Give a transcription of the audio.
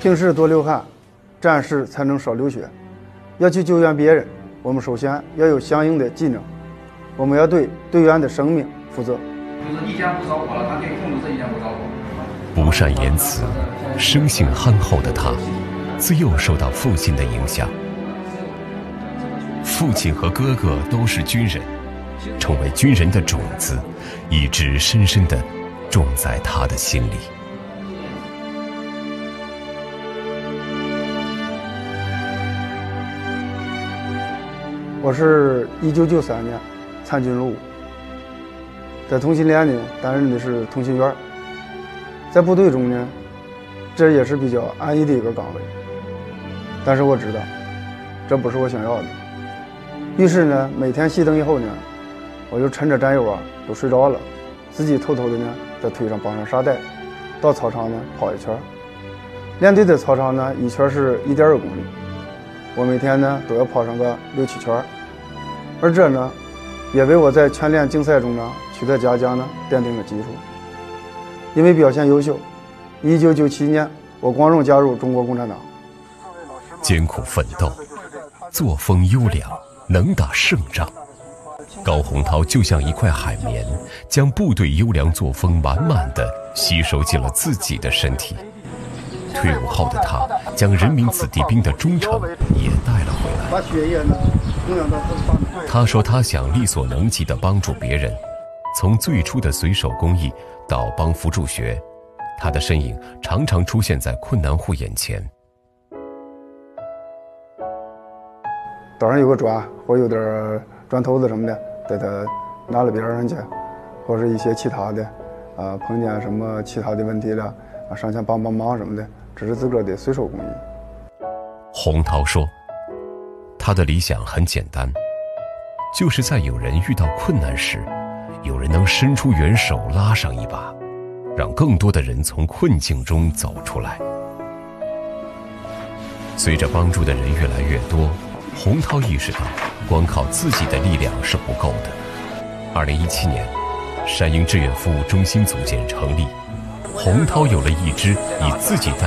平时多流汗，战时才能少流血。要去救援别人，我们首先要有相应的技能，我们要对队员的生命负责。 就是一家不着火了，他可以控制这一家不着火。 不善言辞，生性憨厚的他，自幼受到父亲的影响。父亲和哥哥都是军人，成为军人的种子，一直深深地种在他的心里。 我是1993年参军入伍，在同心连呢担任的是通信员，在部队中呢，这也是比较安逸的一个岗位，但是我知道这不是我想要的，于是呢，每天熄灯以后呢，我就趁着战友都睡着了，自己偷偷的呢在腿上绑上沙袋，到操场呢跑一圈。连队的操场呢一圈是1.2公里，我每天呢都要跑上个6-7圈，而这呢也为我在全连竞赛中呢取得嘉奖呢奠定了基础。因为表现优秀，1997年我光荣加入中国共产党。 艰苦奋斗，作风优良，能打胜仗。高洪涛就像一块海绵，将部队优良作风满满地吸收进了自己的身体。退伍后的他，将人民子弟兵的忠诚也带了回来。 把血液呢供养到他说他想力所能及地帮助别人，从最初的随手公益到帮扶助学，他的身影常常出现在困难户眼前。 岛上有个砖或有点砖头子什么的，带他拿了别人去，或是一些其他的碰见什么其他的问题了上前帮忙什么的，这是自个儿的随手公益。 洪涛说他的理想很简单，就是在有人遇到困难时，有人能伸出援手拉上一把，让更多的人从困境中走出来。随着帮助的人越来越多，洪涛意识到光靠自己的力量是不够的。2017年，山鹰志愿服务中心组建成立，洪涛有了一支以自己